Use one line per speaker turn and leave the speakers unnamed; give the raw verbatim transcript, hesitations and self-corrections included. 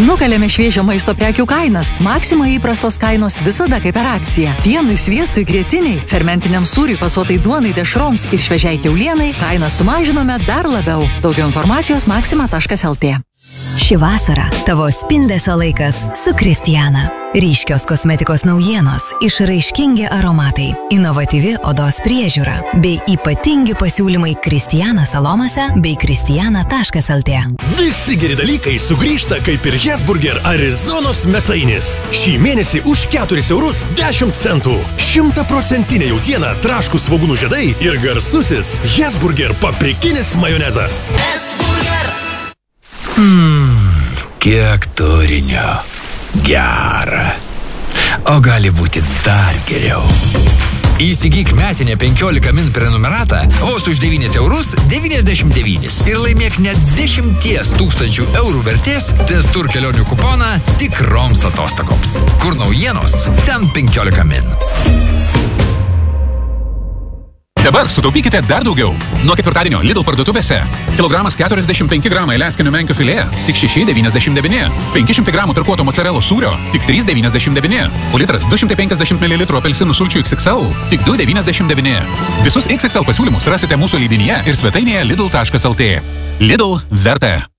Nukalėme šviežio maisto prekių kainas. Maxima įprastos kainos visada kaip per akciją. Pienui, sviestui, grietiniai, fermentiniam sūriui, fasuotai duonai, dešroms ir šviežiai kiaulienai kainą sumažinome dar labiau. Daugiau informacijos maxima taškas el tė.
Ši vasara tavo spindesio laikas su Kristiana. Ryškios kosmetikos naujienos, išraiškingi aromatai, inovatyvi odos priežiūra bei ypatingi pasiūlymai Kristiana salomose bei kristiana taškas el tė.
Visi geri dalykai sugrįžta kaip ir Hesburger Arizonos mėsainis. Šį mėnesį už keturis eurus dešimt centų. Šimtaprocentinė jautiena, traškūs svogūnų žiedai ir garsusis Hesburger paprikinis majonezas.
Hesburger!
Mmm, kiek turinio. Gera. O gali būti dar geriau. Įsigyk metinę penkiolika min prenumeratą vos už devynis eurus devyniasdešimt devynis ir laimėk net dešimties tūkstančių eurų vertės Testur kelionių kuponą tikroms atostogoms. Kur naujienos, ten penkiolika min.
Dabar sutaupykite dar daugiau. Nuo ketvirtadienio Lidl parduotuvėse. Kilogramas keturiasdešimt penki gramai leskinių menkių filė, tik šeši devyniasdešimt devyni. penki šimtai gramų tarkuoto mocarelos sūrio, tik trys devyniasdešimt devyni. O litras du šimtai penkiasdešimt mililitrų apelsinų sulčių iks iks el, tik du devyniasdešimt devyni. Visus iks iks el pasiūlymus rasite mūsų leidinyje ir svetainėje lidl taškas el tė. Lidl verta.